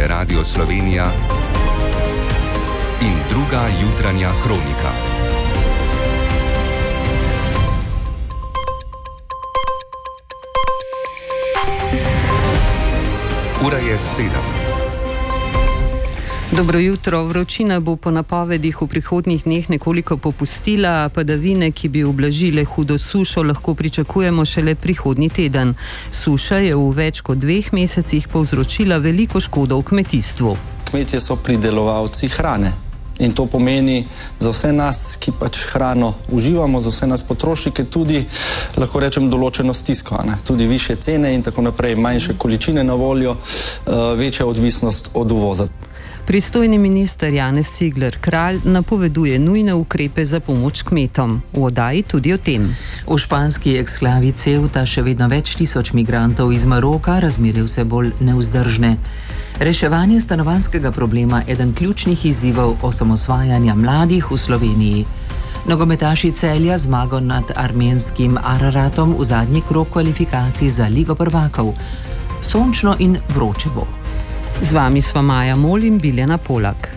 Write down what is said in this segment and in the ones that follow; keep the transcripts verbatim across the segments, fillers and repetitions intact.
je Radio Slovenija in druga jutranja kronika. Ura je sedem. Dobro jutro. Vročina bo po napovedih v prihodnjih dneh nekoliko popustila, padavine, ki bi ublažile hudo sušo, lahko pričakujemo šele prihodnji teden. Suša je v več kot dveh mesecih povzročila veliko škodo v kmetijstvu. Kmetje so pridelovalci hrane. In to pomeni za vse nas, ki pač hrano uživamo, za vse nas potrošnike tudi, lahko rečem, določeno stisko. Ne? Tudi više cene in tako naprej, manjše količine na voljo, večja odvisnost od uvoza. Pristojni minister Janez Cigler Kralj napoveduje nujne ukrepe za pomoč kmetom. V oddaji tudi o tem. V španski eksklavi Ceuta še vedno več tisoč migrantov iz Maroka, razmere vse bolj nevzdržne. Reševanje stanovanjskega problema je eden ključnih izzivov osamosvajanja mladih v Sloveniji. Nogometaši Celja zmago nad armenskim Araratom v zadnji krog kvalifikacij za Ligo prvakov. Sončno in vroče bo. Z vami sva Maja Mol in Biljana Polak.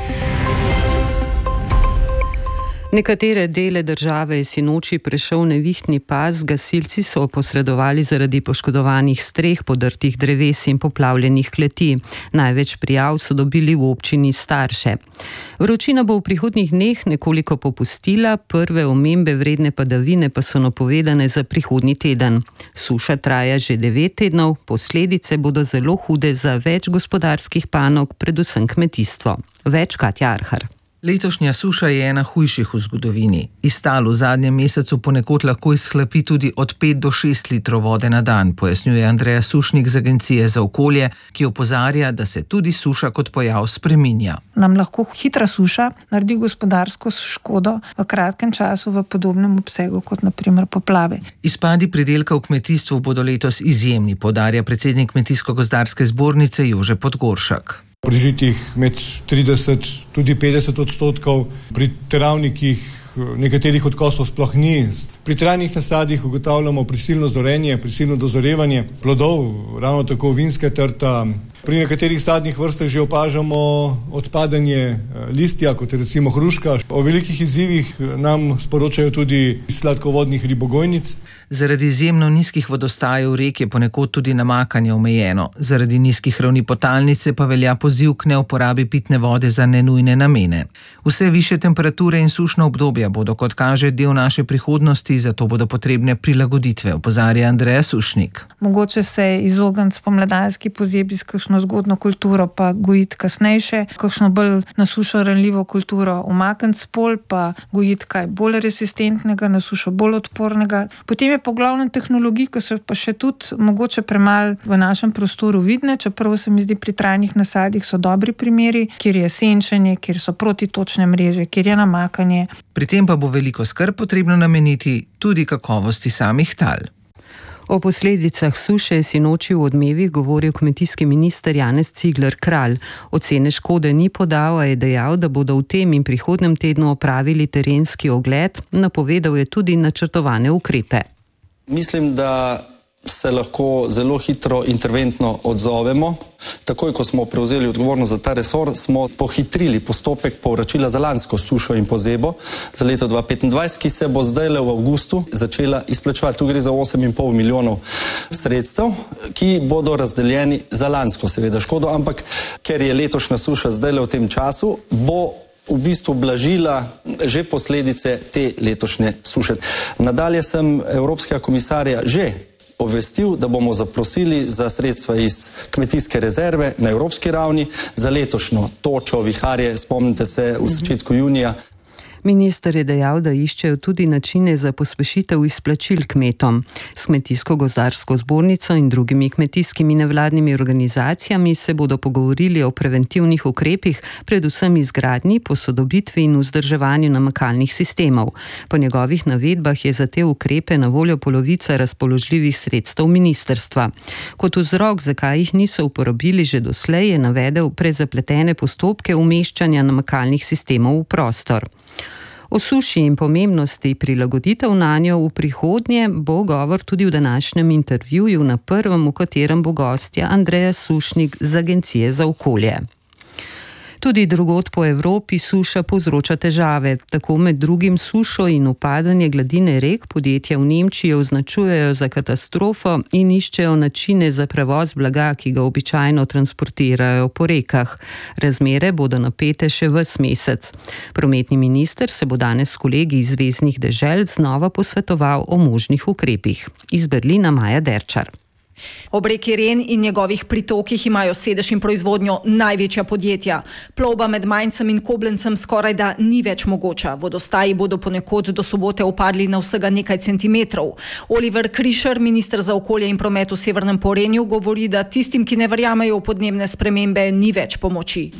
Nekatere dele države je sinoči prešel nevihtni pas, gasilci so posredovali zaradi poškodovanih streh, podrtih dreves in poplavljenih kleti. Največ prijav so dobili v občini Starše. Vročina bo v prihodnjih dneh nekoliko popustila, prve omembe vredne padavine pa so napovedane za prihodnji teden. Suša traja že devet tednov, posledice bodo zelo hude za več gospodarskih panog, predvsem kmetijstvo. Več Katja Arhar. Letošnja suša je ena hujših v zgodovini. Iz tal v zadnjem mesecu ponekod lahko izhlapi tudi od pet do šest litrov vode na dan, pojasnjuje Andreja Sušnik z Agencije za okolje, ki opozarja, da se tudi suša kot pojav spreminja. Nam lahko hitra suša naredi gospodarsko škodo v kratkem času v podobnem obsegu kot na primer poplave. Izpadi pridelka v kmetijstvu bodo letos izjemni, poudarja predsednik Kmetijsko-gozdarske zbornice Jože Podgoršek. Pri žitih med trideset, tudi petdeset odstotkov, pri travnikih nekaterih odkosov sploh ni. Pri trajnih nasadih ugotavljamo prisilno zorenje, prisilno dozorevanje plodov, ravno tako vinska trta. Pri nekaterih sadnih vrstah že opažamo odpadanje listja, kot je recimo hruška. O velikih izzivih nam sporočajo tudi sladkovodnih ribogojnic. Zaradi izjemno nizkih vodostajev rek je ponekod tudi namakanje omejeno. Zaradi nizkih ravni potalnice pa velja poziv k neuporabi pitne vode za nenujne namene. Vse višje temperature in sušna obdobja bodo, kot kaže, del naše prihodnosti, zato bodo potrebne prilagoditve, opozarja Andreja Sušnik. Mogoče se izogniti spomladanski pozebi s kakšno zgodno kulturo, pa gojiti kasnejše, kakšno bolj na sušo ranljivo kulturo umakniti s polj, pa gojiti kaj bolj resistentnega, na sušo bolj odpornega. Potem je po glavnem tehnologij, ki so pa še tudi mogoče premalo v našem prostoru vidne, čeprav se mi zdi pri trajnih nasadih so dobri primeri, kjer je senčenje, kjer so protitočne mreže, kjer je namakanje. Pri tem pa bo veliko skrb potrebno nameniti tudi kakovosti samih tal. O posledicah suše je sinoči v Odmevih govoril kmetijski minister Janez Cigler Kralj. Ocene škode ni podal, a je dejal, da bodo v tem in prihodnjem tednu opravili terenski ogled, napovedal je tudi načrtovane ukrepe. Mislim, da se lahko zelo hitro interventno odzovemo. Takoj, ko smo prevzeli odgovornost za ta resor, smo pohitrili postopek povračila za lansko sušo in pozebo za leto dva tisoč petindvajset, ki se bo zdaj v avgustu začela izplačevati. Tu gre za osem in pol milijonov sredstev, ki bodo razdeljeni za lansko seveda škodo, ampak ker je letošnja suša zdaj v tem času, bo v bistvu blažila že posledice te letošnje suše. Nadalje sem Evropskega komisarja že obvestil, da bomo zaprosili za sredstva iz kmetijske rezerve na evropski ravni za letošnjo točo, viharje, spomnite se v začetku junija. Minister je dejal, da iščejo tudi načine za pospešitev izplačil kmetom. S Kmetijsko-gozdarsko zbornico in drugimi kmetijskimi nevladnimi organizacijami se bodo pogovorili o preventivnih ukrepih, predvsem izgradnji, posodobitvi in vzdrževanju namakalnih sistemov. Po njegovih navedbah je za te ukrepe na voljo polovica razpoložljivih sredstev ministrstva. Kot vzrok, zakaj jih niso uporabili že doslej, je navedel prezapletene postopke umeščanja namakalnih sistemov v prostor. O suši in pomembnosti prilagoditev nanjo v prihodnje bo govor tudi v današnjem intervjuju na prvem, v katerem bo gostja Andreja Sušnik z Agencije za okolje. Tudi drugod po Evropi suša povzroča težave. Tako med drugim sušo in upadanje gladine rek podjetja v Nemčiji označujejo za katastrofo in iščejo načine za prevoz blaga, ki ga običajno transportirajo po rekah. Razmere bodo napete še ves mesec. Prometni minister se bo danes s kolegi iz zveznih dežel znova posvetoval o možnih ukrepih. Iz Berlina Maja Derčar. Ob reki Ren in njegovih pritokih imajo sedež in proizvodnjo največja podjetja. Plovba med Mainzem in Koblencem skoraj da ni več mogoča. Vodostaji bodo ponekod do sobote upadli na vsega nekaj centimetrov. Oliver Krischer, minister za okolje in promet v Severnem Porenju, govori, da tistim, ki ne verjamejo v podnebne spremembe, ni več pomoči.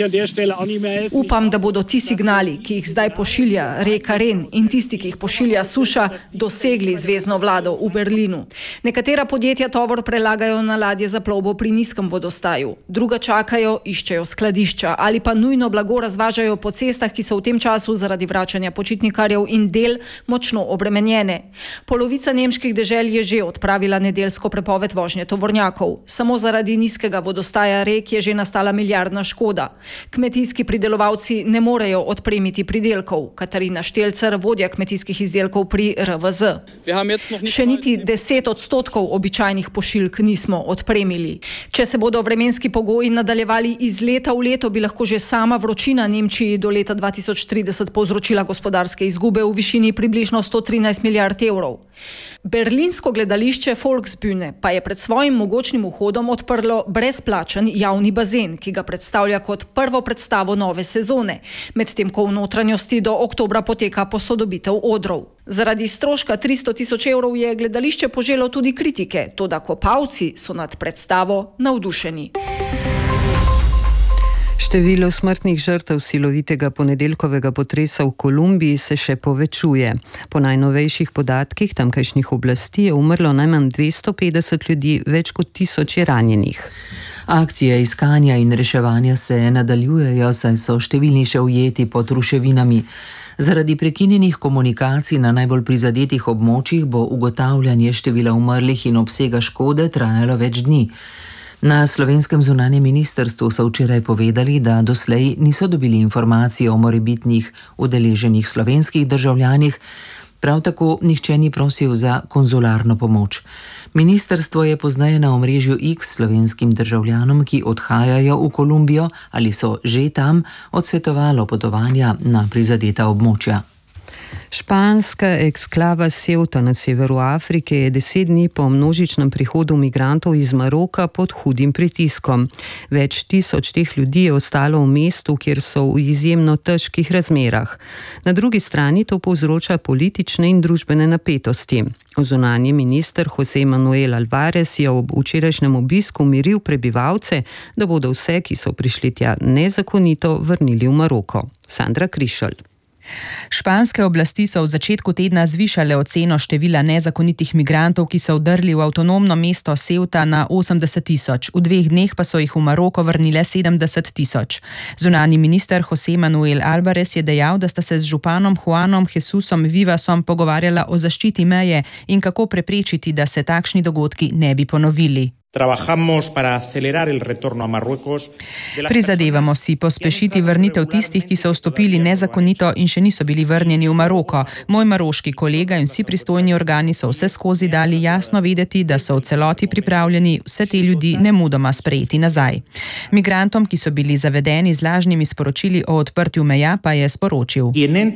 Upam, da bodo ti signali, ki jih zdaj pošilja reka Ren in tisti, ki jih pošilja suša, dosegli zvezno vlado v Berlinu. Nekatera podjetja tovor prelagajo na ladje za plovbo pri nizkem vodostaju. Druga čakajo, iščejo skladišča ali pa nujno blago razvažajo po cestah, ki so v tem času zaradi vračanja počitnikarjev in del močno obremenjene. Polovica nemških dežel je že odpravila nedeljsko prepoved vožnje tovornjakov. Samo zaradi nizkega vodostaja rek je že nastala milijardna škoda. Kmetijski pridelovalci ne morejo odpremiti pridelkov. Katarina Štelcer, vodja kmetijskih izdelkov pri R V Z. Še niti deset odstotkov običajnih pošiljk nismo odpremili. Če se bodo vremenski pogoji nadaljevali iz leta v leto, bi lahko že sama vročina Nemčiji do leta dva tisoč trideset povzročila gospodarske izgube v višini približno sto trinajst milijard evrov. Berlinsko gledališče Volksbühne pa je pred svojim mogočnim vhodom odprlo brezplačen javni bazen, ki ga predstavlja kot prvo predstavo nove sezone, medtem ko v notranjosti do oktobra poteka posodobitev odrov. Zaradi stroška tristo tisoč evrov je gledališče poželo tudi kritike, toda kopalci so nad predstavo navdušeni. Število smrtnih žrtev silovitega ponedeljkovega potresa v Kolumbiji se še povečuje. Po najnovejših podatkih tamkajšnjih oblasti je umrlo najmanj dvesto petdeset ljudi, več kot tisoč je ranjenih. Akcije iskanja in reševanja se nadaljujejo, saj so številni še ujeti pod ruševinami. Zaradi prekinjenih komunikacij na najbolj prizadetih območjih bo ugotavljanje števila umrlih in obsega škode trajalo več dni. Na slovenskem zunanjem ministrstvu so včeraj povedali, da doslej niso dobili informacije o morebitnih udeleženih slovenskih državljanih, prav tako nihče ni prosil za konzularno pomoč. Ministrstvo je pozneje na omrežju X slovenskim državljanom, ki odhajajo v Kolumbijo ali so že tam, odsvetovalo potovanja na prizadeta območja. Španska eksklava Ceuta na severu Afrike je deset dni po množičnem prihodu migrantov iz Maroka pod hudim pritiskom. Več tisoč teh ljudi je ostalo v mestu, kjer so v izjemno težkih razmerah. Na drugi strani to povzroča politične in družbene napetosti. Zunanji minister José Manuel Álvarez je ob včerajšnjem obisku miril prebivalce, da bodo vse, ki so prišli tja nezakonito, vrnili v Maroko. Sandra Krišelj. Španske oblasti so v začetku tedna zvišale oceno števila nezakonitih migrantov, ki so vdrli v avtonomno mesto Ceuta na osemdeset tisoč. V dveh dneh pa so jih v Maroko vrnile sedemdeset tisoč. Zunanji minister José Manuel Álvarez je dejal, da sta se z županom Juanom Jesusom Vivasom pogovarjala o zaščiti meje in kako preprečiti, da se takšni dogodki ne bi ponovili. Prizadevamo si pospešiti vrnitev tistih, ki so vstopili nezakonito in še niso bili vrnjeni v Maroko. Moj maroški kolega in vsi pristojni organi so vse skozi dali jasno vedeti, da so v celoti pripravljeni vse te ljudi nemudoma sprejeti nazaj. Migrantom, ki so bili zavedeni z lažnimi sporočili o odprtju meja, pa je sporočil: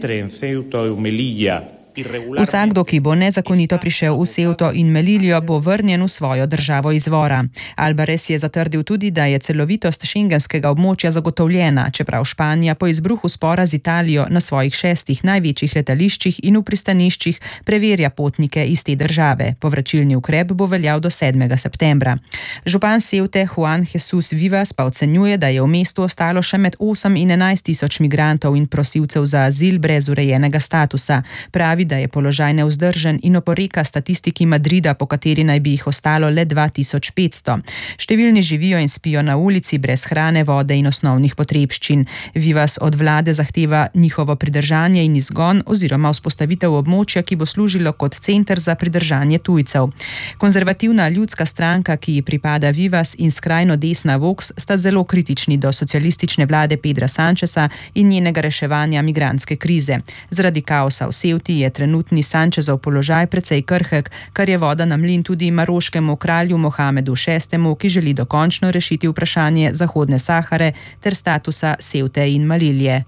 Vsakdo, ki bo nezakonito prišel v Ceuto in Meliljo, bo vrnjen v svojo državo izvora. Álvarez je zatrdil tudi, da je celovitost šengenskega območja zagotovljena, čeprav Španija po izbruhu spora z Italijo na svojih šestih največjih letališčih in v pristaniščih preverja potnike iz te države. Povračilni ukrep bo veljal do sedmega septembra. Župan Ceute Juan Jesus Vivas pa ocenjuje, da je v mestu ostalo še med osem in enajst tisoč migrantov in prosilcev za azil brez urejenega statusa. Pravi, pravi, da je položaj nevzdržen in oporeka statistiki Madrida, po kateri naj bi jih ostalo le dva tisoč petsto. Številni živijo in spijo na ulici brez hrane, vode in osnovnih potrebščin. Vivas od vlade zahteva njihovo pridržanje in izgon oziroma vzpostavitev območja, ki bo služilo kot center za pridržanje tujcev. Konzervativna ljudska stranka, ki ji pripada Vivas, in skrajno desna Vox sta zelo kritični do socialistične vlade Pedra Sancheza in njenega reševanja migrantske krize. Zaradi kaosa v Ceuti je trenutni Sanchezov položaj precej krhek, kar je voda na mlin tudi maroškemu kralju Mohamedu šestemu, ki želi dokončno rešiti vprašanje Zahodne Sahare ter statusa Ceute in Melilije.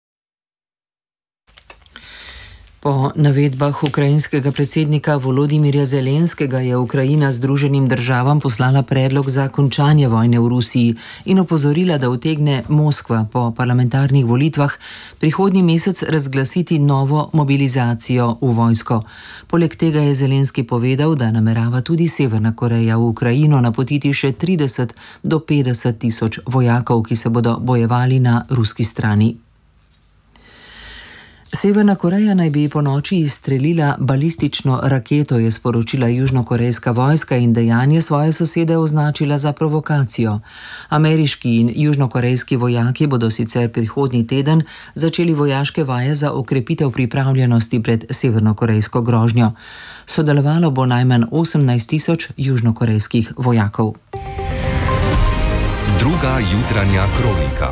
Po navedbah ukrajinskega predsednika Volodimirja Zelenskega je Ukrajina Združenim državam poslala predlog za končanje vojne v Rusiji in opozorila, da utegne Moskva po parlamentarnih volitvah prihodnji mesec razglasiti novo mobilizacijo v vojsko. Poleg tega je Zelenski povedal, da namerava tudi Severna Koreja v Ukrajino napotiti še trideset do petdeset tisoč vojakov, ki se bodo bojevali na ruski strani. Severna Koreja naj bi po noči izstrelila balistično raketo, je sporočila južnokorejska vojska in dejanje svoje sosede označila za provokacijo. Ameriški in južnokorejski vojaki bodo sicer prihodnji teden začeli vojaške vaje za okrepitev pripravljenosti pred severnokorejsko grožnjo. Sodelovalo bo najmanj osemnajst tisoč južnokorejskih vojakov. Druga jutranja kronika.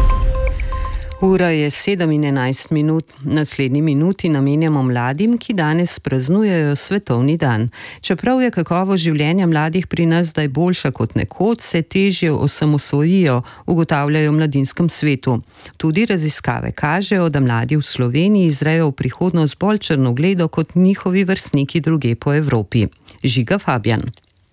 Ura je sedem in enajst minut. Naslednji minuti namenjamo mladim, ki danes praznujejo svetovni dan. Čeprav je kakovost življenja mladih pri nas zdaj boljša kot nekoč, se težje osamosvojijo, ugotavljajo v Mladinskem svetu. Tudi raziskave kažejo, da mladi v Sloveniji zrejo v prihodnost bolj črnogledo kot njihovi vrstniki drugje po Evropi. Žiga Fabjan.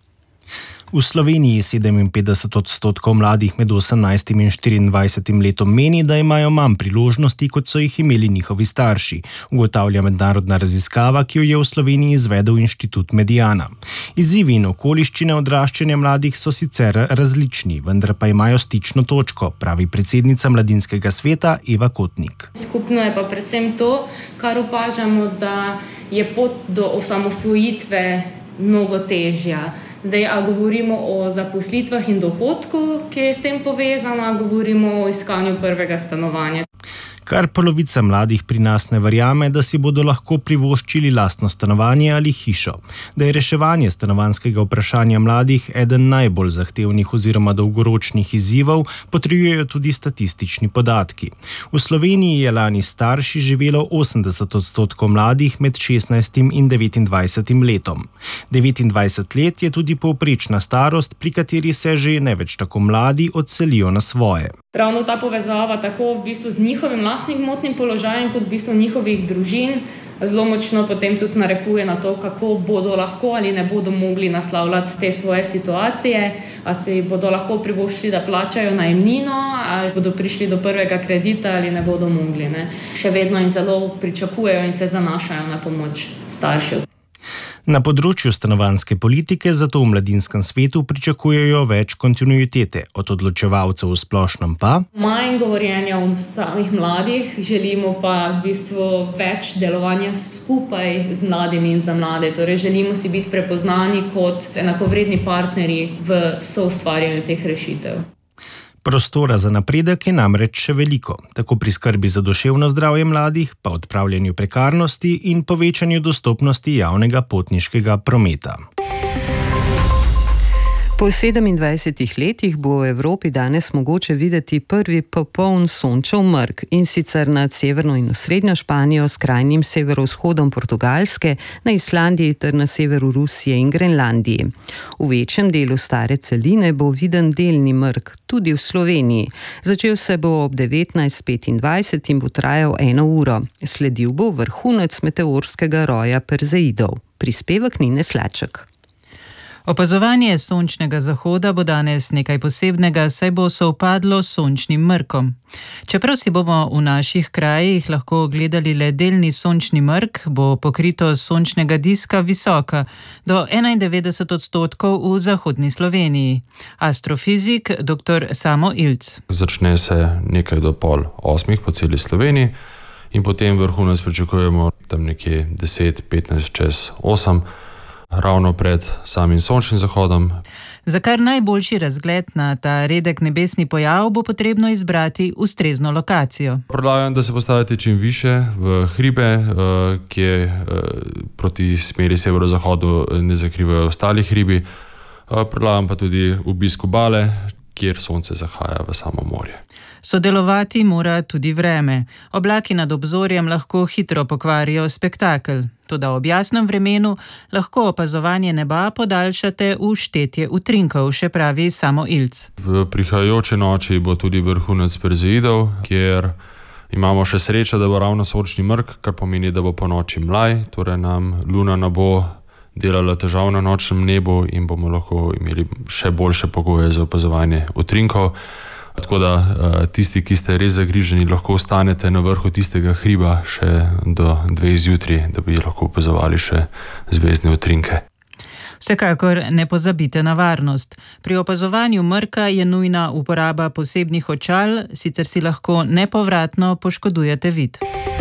V Sloveniji sedeminpetdeset odstotkov mladih med osemnajstim in štiriindvajsetim letom meni, da imajo manj priložnosti, kot so jih imeli njihovi starši, ugotavlja mednarodna raziskava, ki jo je v Sloveniji izvedel Inštitut Mediana. Izzivi in okoliščine odraščanja mladih so sicer različni, vendar pa imajo stično točko, pravi predsednica Mladinskega sveta Eva Kotnik. Skupno je pa predvsem to, kar opažamo, da je pot do osamosvojitve mnogo težja. Zdaj, a govorimo o zaposlitvah in dohodku, ki je s tem povezana, govorimo o iskanju prvega stanovanja. Kar polovica mladih pri nas ne verjame, da si bodo lahko privoščili lastno stanovanje ali hišo. Da je reševanje stanovanjskega vprašanja mladih eden najbolj zahtevnih oziroma dolgoročnih izzivov, potrjujejo tudi statistični podatki. V Sloveniji je lani starši živelo osemdeset odstotkov mladih med šestnajstim in devetindvajsetim letom. devetindvajset let je tudi povprečna starost, pri kateri se že ne več tako mladi odselijo na svoje. Ravno ta povezava tako v bistvu z njihovim lastnim gmotnim položajem kot v bistvu njihovih družin zelo močno potem tudi narekuje na to, kako bodo lahko ali ne bodo mogli naslavljati te svoje situacije, ali si bodo lahko privoščili, da plačajo najemnino, ali bodo prišli do prvega kredita ali ne bodo mogli. Ne. Še vedno in zelo pričakujejo in se zanašajo na pomoč staršev. Na področju stanovanjske politike zato v Mladinskem svetu pričakujejo več kontinuitete, od odločevalcev v splošnem pa manj govorjenja o samih mladih, želimo pa v bistvu več delovanja skupaj z mladimi in za mlade. Torej želimo si biti prepoznani kot enakovredni partnerji v soustvarjanju teh rešitev. Prostora za napredek je namreč še veliko, tako pri skrbi za duševno zdravje mladih, pa odpravljanju prekarnosti in povečanju dostopnosti javnega potniškega prometa. Po sedemindvajsetih letih bo v Evropi danes mogoče videti prvi popoln sončev mrk, in sicer nad severno in osrednjo Španijo, s krajnim severovzhodom Portugalske, na Islandiji ter na severu Rusije in Grenlandiji. V večjem delu stare celine bo viden delni mrk, tudi v Sloveniji. Začel se bo ob devetnajst petindvajset in bo trajal eno uro. Sledil bo vrhunec meteorskega roja Perzeidov. Prispevek Nine Slaček. Opazovanje sončnega zahoda bo danes nekaj posebnega, saj bo sovpadlo s sončnim mrkom. Čeprav si bomo v naših krajih lahko gledali le delni sončni mrk, bo pokritost sončnega diska visoka, do enaindevetdeset odstotkov v zahodni Sloveniji. Astrofizik dr. Samo Ilc. Začne se nekaj do pol osmih po celi Sloveniji in potem vrhunec pričakujemo tam nekje deset petnajst čez osem, ravno pred samim sončnim zahodom. Za kar najboljši razgled na ta redek nebesni pojav bo potrebno izbrati ustrezno lokacijo. Predlagam, da se postavite čim više v hribe, kje proti smeri severozahodu ne zakrivajo ostali hribi. Predlagam pa tudi obisk obale, kjer sonce zahaja v samo morje. Sodelovati mora tudi vreme. Oblaki nad obzorjem lahko hitro pokvarijo spektakel. Toda ob jasnem vremenu lahko opazovanje neba podaljšate v štetje utrinkov, še pravi Samo Ilc. V prihajajoče noči bo tudi vrhunec Perzeidov, kjer imamo še srečo, da bo ravno sončni mrk, kar pomeni, da bo po noči mlaj, torej nam luna ne bo delala težav na nočnem nebu in bomo lahko imeli še boljše pogoje za opazovanje utrinkov. Tako da tisti, ki ste res zagriženi, lahko ostanete na vrhu tistega hriba še do dveh zjutraj, da bi lahko opazovali še zvezdne utrinke. Vsekakor ne pozabite na varnost. Pri opazovanju mrka je nujna uporaba posebnih očal, sicer si lahko nepovratno poškodujete vid.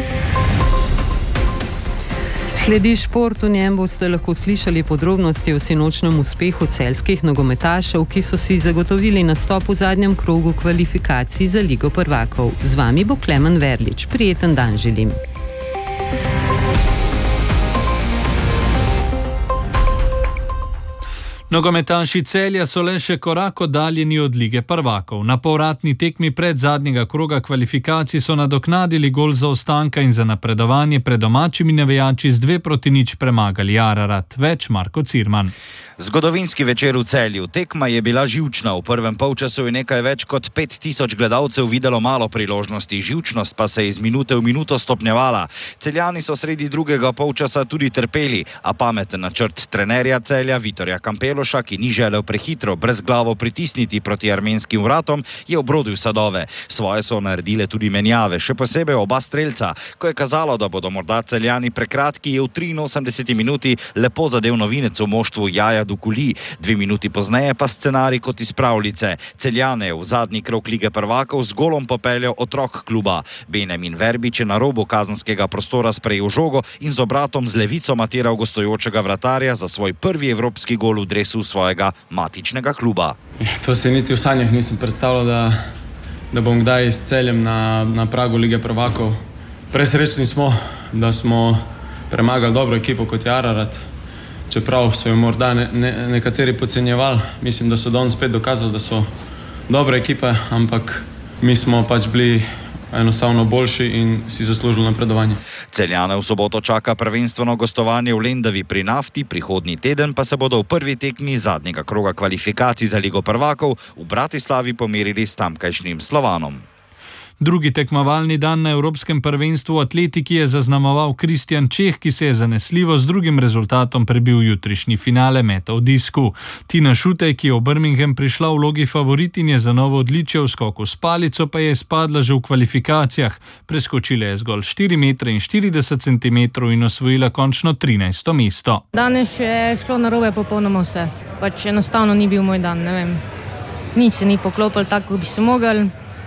Sledi šport, v njem boste lahko slišali podrobnosti o sinočnem uspehu celjskih nogometašev, ki so si zagotovili nastop v zadnjem krogu kvalifikacij za Ligo prvakov. Z vami bo Klemen Verlič. Prijeten dan želim. Nogometaši Celja so le še korak oddaljeni od Lige prvakov. Na povratni tekmi pred zadnjega kroga kvalifikacij so nadoknadili gol zaostanka in za napredovanje pred domačimi navijači z dve proti nič premagali Ararat. Več Marko Cirman. Zgodovinski večer v Celju. Tekma je bila živčna. V prvem polčasu je nekaj več kot pet tisoč gledalcev videlo malo priložnosti. Živčnost pa se je iz minute v minuto stopnjevala. Celjani so sredi drugega polčasa tudi trpeli, a pameten načrt trenerja Celja Vitorja Kampeloša, ki ni želel prehitro, brezglavo pritisniti proti armenskim vratom, je obrodil sadove. Svoje so naredile tudi menjave, še posebej oba strelca. Ko je kazalo, da bodo morda Celjani prekratki, je v triinosemdeseti minuti lepo zadev novinec v moštvu Jaja Dukuli. Dve minuti pozneje pa scenarij kot iz pravljice. Celjane v zadnji krog Lige prvakov z golom popeljal otrok kluba. Benjamin Verbič je na robu kazenskega prostora sprejel žogo in z obratom z levico matiral gostujočega vratarja za svoj prvi evropski gol v dresu svojega matičnega kluba. To se niti v sanjah nisem predstavljal, da, da bom kdaj s Celjem na, na pragu Lige prvakov. Presrečni smo, da smo premagali dobro ekipo kot je Ararat. Čeprav so jo morda ne, ne, nekateri podcenjevali, mislim, da so danes spet dokazali, da so dobre ekipe, ampak mi smo pač bili enostavno boljši in si zaslužili napredovanje. Celjane v soboto čaka prvenstveno gostovanje v Lendavi pri Nafti, prihodnji teden pa se bodo v prvi tekmi zadnjega kroga kvalifikacij za Ligo prvakov v Bratislavi pomerili s tamkajšnjim Slovanom. Drugi tekmovalni dan na Evropskem prvenstvu v atletiki je zaznamoval Kristjan Čeh, ki se je zanesljivo z drugim rezultatom prebil jutrišnji finale meta v disku. Tina Šutej, ki je v Birmingham prišla v vlogi favoritinje za novo odličje v skoku s palico, pa je spadla že v kvalifikacijah. Preskočila je zgolj štiri metre in štirideset centimetrov in osvojila končno trinajsto mesto. Danes je šlo narobe popolnoma vse. Pač enostavno ni bil moj dan, ne vem. Nič se ni poklopilo tako, kot bi se mogel.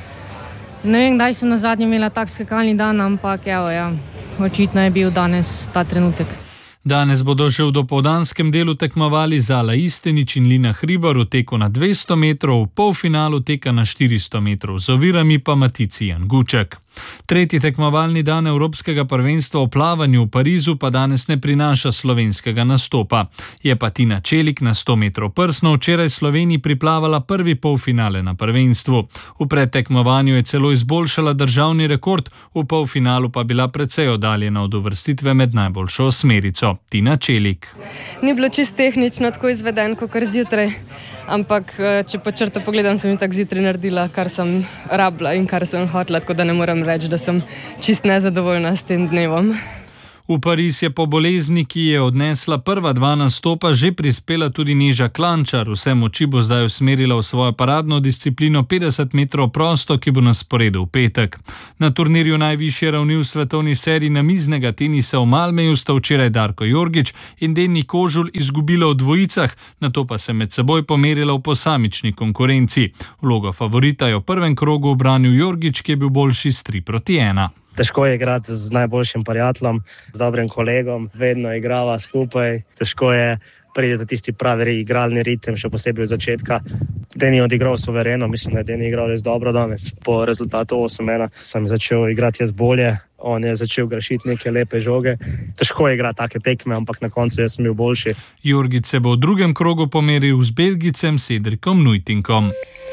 Ne vem, kdaj sem na zadnje imela tak skakalni dan, ampak evo, ja, očitno je bil danes ta trenutek. Danes bodo že v dopoldanskem delu tekmovali Zala Istenič in Lina Hribar v teku na dvesto metrov, v polfinalu teka na štiristo metrov, z ovirami pa Matici Jan Guček. Tretji tekmovalni dan Evropskega prvenstva v plavanju v Parizu pa danes ne prinaša slovenskega nastopa. Je pa Tina Čelik na sto metrov prsno včeraj Sloveniji priplavala prvi polfinale na prvenstvu. V predtekmovanju je celo izboljšala državni rekord, v polfinalu pa bila precej oddaljena od uvrstitve med najboljšo osmerico. Tina Čelik. Ni bilo čisto tehnično tako izveden, kot kar zjutraj, ampak če po črto pogledam, sem tako zjutraj naredila, kar sem rabila in kar sem hotela, tako da ne moram reči, da sem čist nezadovoljna s tem dnevom. V Pariz je po bolezni, ki je odnesla prva dva nastopa, že prispela tudi Neža Klančar. Vse moči bo zdaj usmerila v svojo paradno disciplino petdeset metrov prosto, ki bo na sporedu v petek. Na turnirju najvišje ravni v svetovni seriji namiznega tenisa v Malmeju sta včeraj Darko Jorgič in Deni Kožul izgubila v dvojicah, nato pa se med seboj pomerila v posamični konkurenci. Vlogo favorita je v prvem krogu ubranil Jorgič, ki je bil boljši s tri proti ena. Težko je igrati z najboljšim prijateljem, z dobrim kolegom, vedno igrava skupaj. Težko je priti do tisti pravi igralni ritem, še posebej od začetka. Deni je odigral suvereno, mislim, da je Deni igral res dobro danes. Po rezultatu osem ena sem začel igrati jaz bolje, on je začel grešiti neke lepe žoge. Težko je igrati take tekme, ampak na koncu jaz sem bil boljši. Jorgic se bo v drugem krogu pomeril z Belgicem Cedricom Nuytinkom.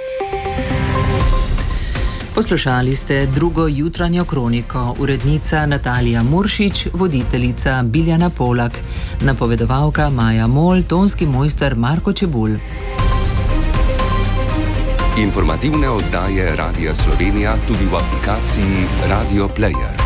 Poslušali ste drugo jutranjo kroniko, urednica Natalija Muršič, voditeljica Biljana Polak, napovedovalka Maja Mol, tonski mojster Marko Čebulj. Informativne oddaje Radia Slovenija tudi v aplikaciji Radio Player.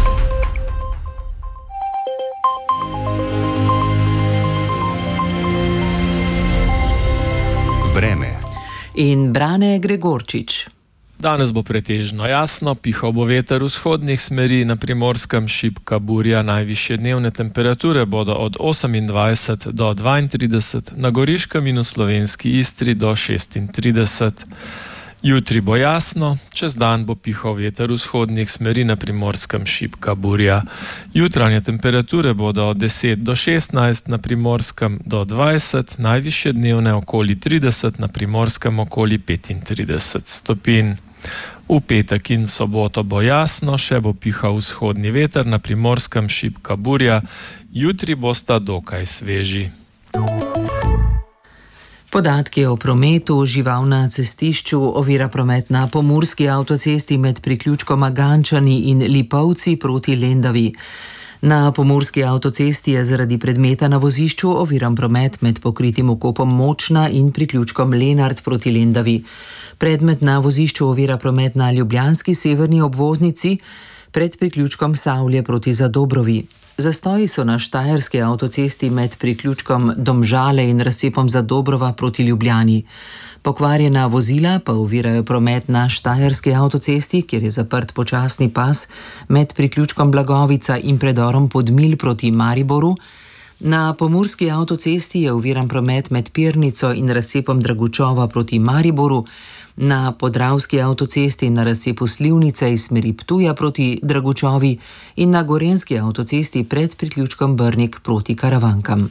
Vreme in Brane Gregorčič. Danes bo pretežno jasno, pihal bo veter vzhodnih smeri, na Primorskem šibka burja, najvišje dnevne temperature bodo od osemindvajset do dvaintrideset, na Goriškem in v slovenski Istri do šestintrideset. Jutri bo jasno, čez dan bo pihal veter vzhodnih smeri, na Primorskem šibka burja. Jutranje temperature bodo od deset do šestnajst, na Primorskem do dvajset, najvišje dnevne okoli trideset, na Primorskem okoli petintrideset stopinj. V petek in soboto bo jasno, še bo pihal vzhodni veter, na Primorskem šibka burja, jutri bosta dokaj sveži. Podatki o prometu, žival na cestišču, ovira promet na pomurski avtocesti med priključkoma Gančani in Lipovci proti Lendavi. Na pomurski avtocesti je zaradi predmeta na vozišču oviran promet med pokritim okopom Močna in priključkom Lenart proti Lendavi. Predmet na vozišču ovira promet na ljubljanski severni obvoznici pred priključkom Savlje proti Zadobrovi. Zastoji so na štajerski avtocesti med priključkom Domžale in razcepom Zadobrova proti Ljubljani. Pokvarjena vozila pa ovirajo promet na štajerski avtocesti, kjer je zaprt počasni pas med priključkom Blagovica in predorom Podmilj proti Mariboru. Na pomurski avtocesti je oviran promet med Pirnico in razcepom Dragučova proti Mariboru. Na podravski avtocesti na razcepu Slivnice iz smeri Ptuja proti Dragučovi in na gorenski avtocesti pred priključkom Brnik proti Karavankam.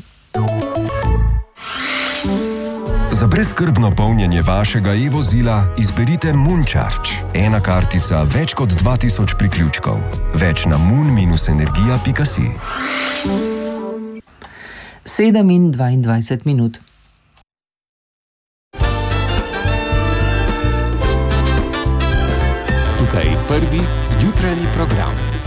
Za brezskrbno polnjenje vašega e-vozila izberite Moon-Charge. Ena kartica, več kot dva tisoč priključkov. Več na moon dash energija pika si. sedem in dvaindvajset minut. Tukaj prvi jutranji program.